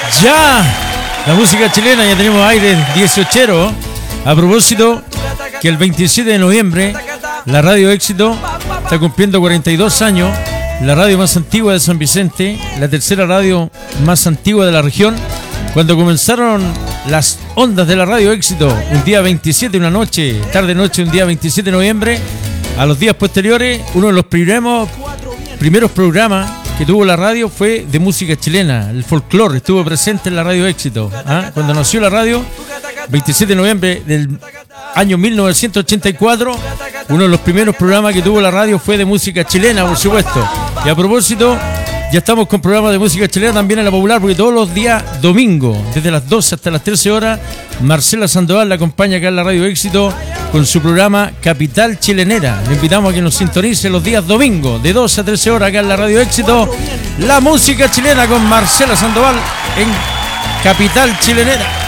Ya, la música chilena, ya tenemos aire 18. A propósito, que el 27 de noviembre la Radio Éxito está cumpliendo 42 años, la radio más antigua de San Vicente, la tercera radio más antigua de la región. Cuando comenzaron las ondas de la Radio Éxito, un día 27, una noche, tarde-noche, un día 27 de noviembre, a los días posteriores, uno de los primeros programas que tuvo la radio fue de música chilena, el folclore, estuvo presente en la Radio Éxito. Cuando nació la radio, 27 de noviembre del año 1984, uno de los primeros programas que tuvo la radio fue de música chilena, por supuesto. Y a propósito, ya estamos con programas de música chilena también en la Popular, porque todos los días domingo, desde las 12 hasta las 13 horas, Marcela Sandoval la acompaña acá en la Radio Éxito con su programa Capital Chilenera. Le invitamos a que nos sintonice los días domingo, de 12 a 13 horas acá en la Radio Éxito, la música chilena con Marcela Sandoval en Capital Chilenera.